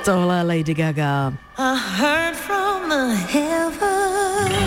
Tohle je Lady Gaga. I heard from the heavens.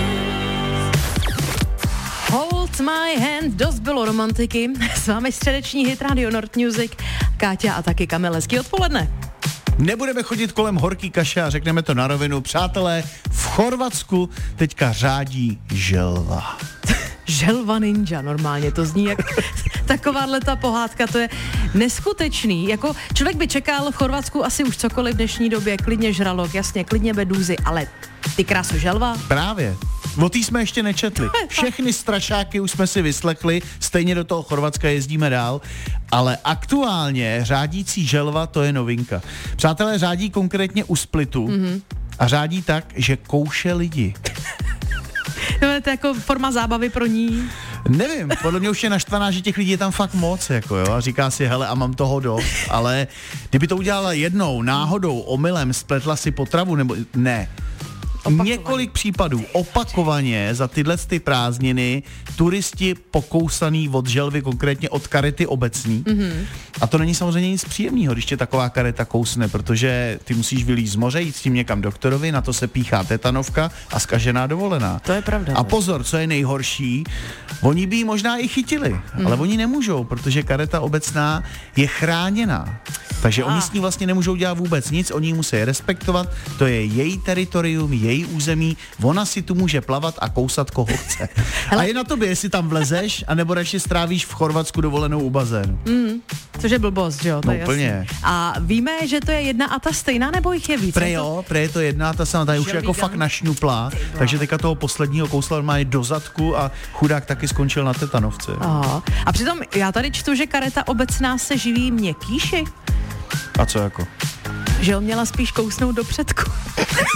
Hold my hand, dost bylo romantiky. S vámi středeční hit Radio Nord Music. Káťa a taky Kamil, hezký odpoledne. Nebudeme chodit kolem horký kaše a řekneme to na rovinu. Přátelé, v Chorvatsku teďka řádí želva. Želva ninja, normálně to zní jak takováhle ta pohádka, to je neskutečný. Jako člověk by čekal v Chorvatsku asi už cokoliv v dnešní době, klidně žralok, jasně, klidně bedůzy, ale ty krásu želva? Právě. O tý jsme ještě nečetli. Všechny strašáky už jsme si vyslechli, stejně do toho Chorvatska jezdíme dál, ale aktuálně řádící želva, to je novinka. Přátelé, řádí konkrétně u Splitu a řádí tak, že kouše lidi. No, to je jako forma zábavy pro ní. Nevím, podle mě už je naštvaná, že těch lidí je tam fakt moc, jako jo, a říká si, hele, a mám toho dost, ale kdyby to udělala jednou, náhodou, omylem, spletla si potravu, nebo ne. Opakovaně. Několik případů opakovaně za tyhle ty prázdniny turisti pokousaný od želvy, konkrétně od karety obecní. A to není samozřejmě nic příjemného, když tě taková kareta kousne, protože ty musíš vylít z moře, jít s tím někam doktorovi, na to se píchá tetanovka a zkažená dovolená. To je pravda. A pozor, co je nejhorší, oni by ji možná i chytili, ale oni nemůžou, protože kareta obecná je chráněná. Takže oni s ní vlastně nemůžou dělat vůbec nic, oni ji musí respektovat, to je její teritorium, její území, ona si tu může plavat a kousat koho chce. A je na tobě, jestli tam vlezeš, anebo radši strávíš v Chorvatsku dovolenou u bazénu. Což je blbost, že jo? To No je úplně. jasný. A víme, že to je jedna a ta stejná, nebo jich je víc? Pre je to jedna, ta sama, ta je už Želvíka. jako fakt našňuplá, takže teďka toho posledního kousla má do zadku a chudák taky skončil na tetanovce. Aha. A přitom já tady čtu, že kareta obecná se živí měkkýši, A co jako? že ho měla spíš kousnout do předku.